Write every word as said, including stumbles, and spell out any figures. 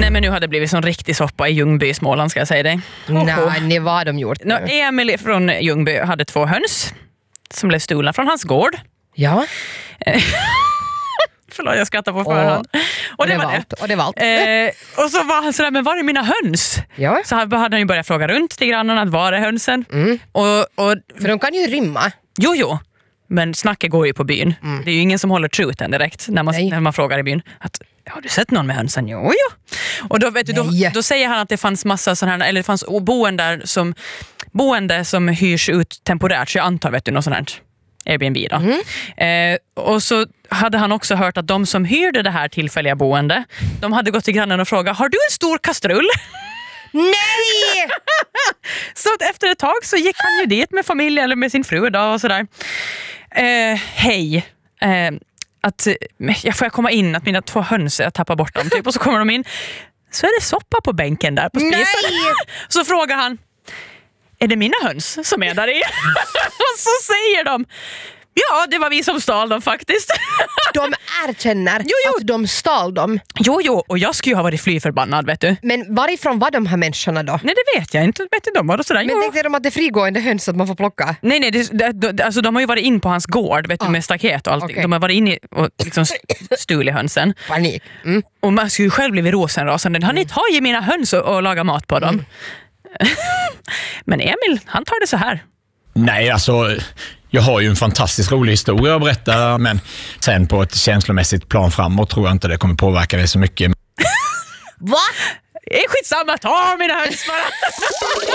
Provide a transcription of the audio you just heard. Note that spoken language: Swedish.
Nej, men nu har det blivit sån riktig soppa i Ljungby i Småland, ska jag säga dig. Nej, nej, vad har de gjort nu? No, Emil från Ljungby hade två höns som blev stulna från hans gård. Ja. Förlåt, jag skrattar på förhand. Och, och, det var allt. Och det var allt. Eh, och så var han sådär, men var är mina höns? Ja. Så hade han ju börjat fråga runt till grannarna, att var är hönsen? Mm. Och, och, För de kan ju rymma. Jo, jo. Men snacket går ju på byn. Mm. Det är ju ingen som håller truten direkt när man, när man frågar i byn. Att, har du sett någon med hönsen? Jo, jo. Och då, vet du, då, då säger han att det fanns massa sådana här, eller det fanns boende som, boende som hyrs ut temporärt. Så jag antar, vet du, något sånt här Airbnb då. Mm. Eh, och så hade han också hört att de som hyrde det här tillfälliga boende, de hade gått till grannen och frågat, har du en stor kastrull? Nej! Så att efter ett tag så gick han ju dit med familj eller med sin fru då och sådär. Eh, hej. Eh, att jag får jag komma in, att mina två höns, jag tappar bort dem typ, och så kommer de in. Så är det soppa på bänken där på spisen. Nej! Så frågar han, är det mina höns som är där i? Och så säger de, ja, det var vi som stal dem faktiskt. De erkänner jo, jo. att de stal dem. Jo, jo, och jag skulle ju ha varit fly förbannad, vet du. Men varifrån var de här människorna då? Nej, det vet jag inte. Vet du, de var sådär. Men tänkte de att det är frigående höns att man får plocka? Nej, nej, det, det, alltså, de har ju varit in på hans gård, vet ah. du, med staket och allt. Okay. De har varit inne och liksom stulit hönsen. Panik. Mm. Och man skulle ju själv bli rosenrasande. Har ni tagit mina höns och, och lagat mat på dem? Mm. Men Emil, han tar det så här. Nej, alltså, jag har ju en fantastisk rolig historia att berätta, men sen på ett känslomässigt plan framåt tror jag inte det kommer påverka det så mycket. Va? Det är skitsamma, ta mina höns bara.